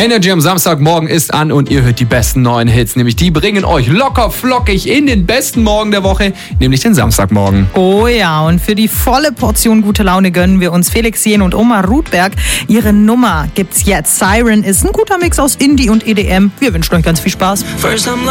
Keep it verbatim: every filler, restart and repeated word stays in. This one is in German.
Energy am Samstagmorgen ist an und ihr hört die besten neuen Hits. Nämlich die bringen euch locker flockig in den besten Morgen der Woche, nämlich den Samstagmorgen. Oh ja, und für die volle Portion gute Laune gönnen wir uns Felix Jähn und Oma Rudberg. Ihre Nummer gibt's jetzt. Siren ist ein guter Mix aus Indie und E D M. Wir wünschen euch ganz viel Spaß. First I'm